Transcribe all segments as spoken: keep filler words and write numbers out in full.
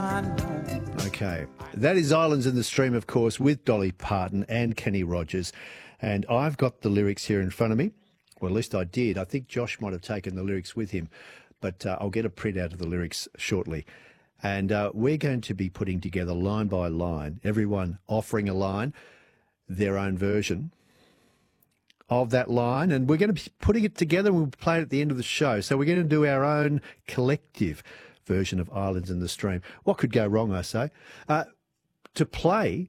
Okay, that is Islands in the Stream, of course, with Dolly Parton and Kenny Rogers. And I've got the lyrics here in front of me. Well, at least I did. I think Josh might have taken the lyrics with him, but uh, I'll get a print out of the lyrics shortly. And uh, we're going to be putting together line by line, everyone offering a line, their own version of that line, and we're going to be putting it together and we'll play it at the end of the show. So we're going to do our own collective version of Islands in the Stream. What could go wrong, I say? Uh, to play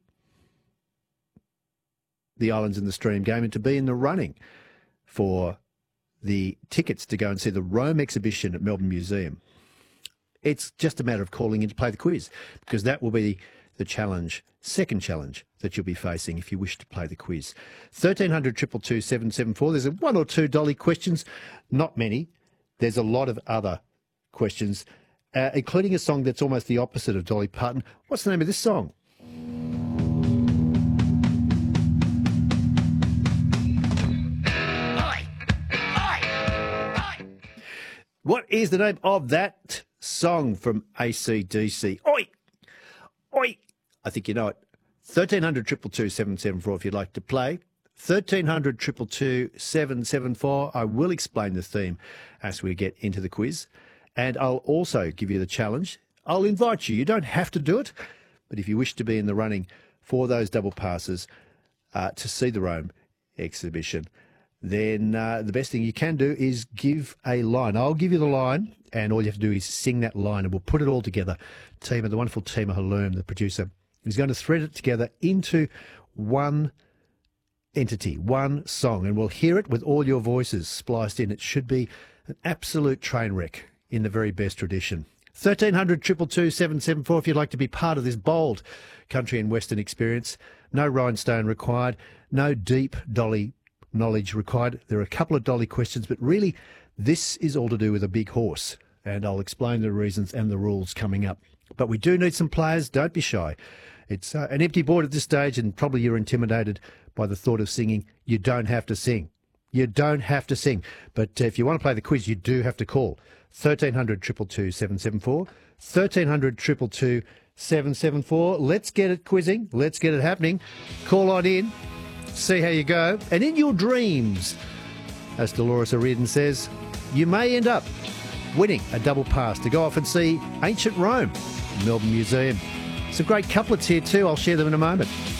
the Islands in the Stream game and to be in the running for the tickets to go and see the Rome exhibition at Melbourne Museum. It's just a matter of calling in to play the quiz, because that will be the challenge, second challenge that you'll be facing if you wish to play the quiz. thirteen hundred, two two two, seven seven four. There's one or two Dolly questions, not many. There's a lot of other questions, uh, including a song that's almost the opposite of Dolly Parton. What's the name of this song? What is the name of that song from A C D C? Oi! Oi! I think you know it. thirteen hundred, two two two, seven seven four if you'd like to play. thirteen hundred, two two two, seven seven four. I will explain the theme as we get into the quiz. And I'll also give you the challenge. I'll invite you. You don't have to do it. But if you wish to be in the running for those double passes uh, to see the Rome exhibition, then uh, the best thing you can do is give a line. I'll give you the line, and all you have to do is sing that line, and we'll put it all together. Team, the wonderful Tima Halloum, the producer, is going to thread it together into one entity, one song, and we'll hear it with all your voices spliced in. It should be an absolute train wreck in the very best tradition. thirteen hundred, two two two, seven seven four if you'd like to be part of this bold country and western experience. No rhinestone required, no deep Dolly knowledge required. There are a couple of Dolly questions, but really this is all to do with a big horse, and I'll explain the reasons and the rules coming up. But we do need some players. Don't be shy. It's uh, an empty board at this stage, and probably you're intimidated by the thought of singing. You don't have to sing. You don't have to sing. But uh, if you want to play the quiz, you do have to call thirteen hundred, two two two, seven seven four, thirteen hundred, two two two, seven seven four. Let's get it quizzing. Let's get it happening. Call on in. See how you go. And in your dreams, as Dolores O'Riordan says, you may end up winning a double pass to go off and see ancient Rome, Melbourne Museum. Some great couplets here too. I'll share them in a moment.